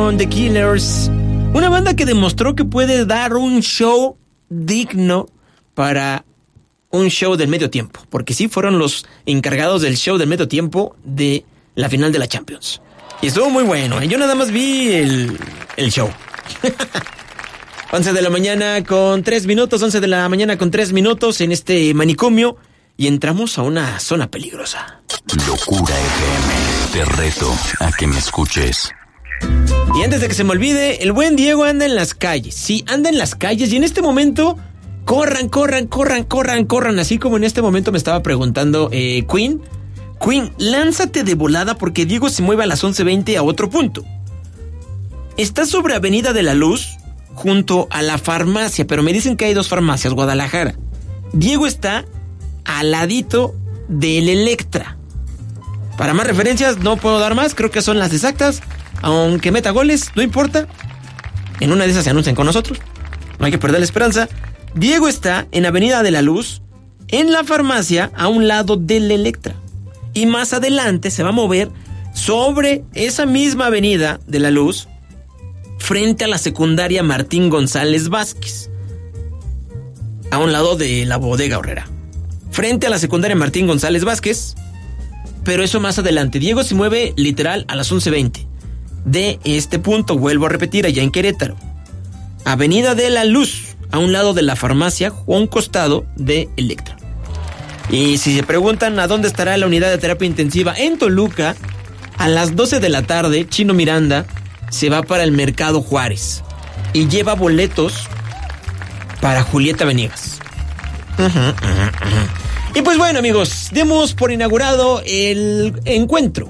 con The Killers, una banda que demostró que puede dar un show digno para un show del medio tiempo, porque sí fueron los encargados del show del medio tiempo de la final de la Champions. Y estuvo muy bueno, yo nada más vi el show. 11 de la mañana con 3 minutos, 11 de la mañana con 3 minutos en este manicomio y entramos a una zona peligrosa. Locura FM, te reto a que me escuches. Y antes de que se me olvide, el buen Diego anda en las calles. Sí, anda en las calles y en este momento corran, así como en este momento me estaba preguntando Queen, lánzate de volada porque Diego se mueve a las 11:20 a otro punto. Está sobre Avenida de la Luz, junto a la farmacia, pero me dicen que hay 2 farmacias, Guadalajara. Diego está al ladito del Electra. Para más referencias no puedo dar más, creo que son las exactas. Aunque meta goles, no importa. En una de esas se anuncian con nosotros. No hay que perder la esperanza. Diego está en Avenida de la Luz, en la farmacia, a un lado del Electra. Y más adelante se va a mover sobre esa misma Avenida de la Luz, frente a la secundaria Martín González Vázquez, a un lado de la bodega Horrera. Frente a la secundaria Martín González Vázquez, pero eso más adelante. Diego se mueve literal a las 11:20. De este punto, vuelvo a repetir, allá en Querétaro. Avenida de la Luz, a un lado de la farmacia, o a un costado de Electra. Y si se preguntan a dónde estará la unidad de terapia intensiva, en Toluca, a las 12 de la tarde, Chino Miranda se va para el Mercado Juárez y lleva boletos para Julieta Venegas. Y pues bueno, amigos, demos por inaugurado el encuentro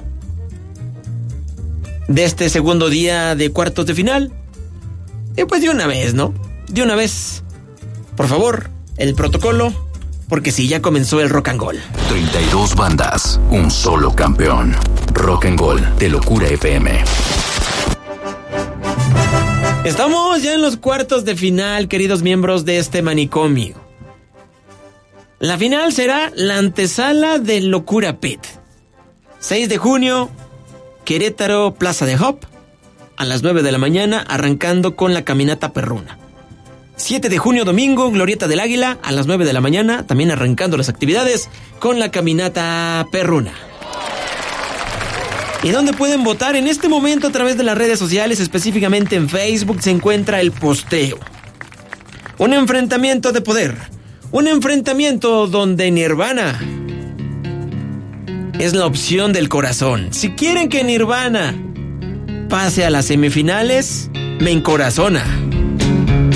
de este segundo día de cuartos de final. Y pues de una vez, ¿no? De una vez, por favor, el protocolo, porque sí, ya comenzó el rock and roll. 32 bandas, un solo campeón. Rock and roll de Locura FM. Estamos ya en los cuartos de final, queridos miembros de este manicomio. La final será la antesala de Locura Pit. 6 de junio, Querétaro, Plaza de Hop, a las 9 de la mañana, arrancando con la caminata perruna. 7 de junio, domingo, Glorieta del Águila, a las 9 de la mañana, también arrancando las actividades con la caminata perruna. ¿Y dónde pueden votar? En este momento a través de las redes sociales, específicamente en Facebook, se encuentra el posteo. Un enfrentamiento de poder. Un enfrentamiento donde Nirvana es la opción del corazón. Si quieren que Nirvana pase a las semifinales, me encorazona.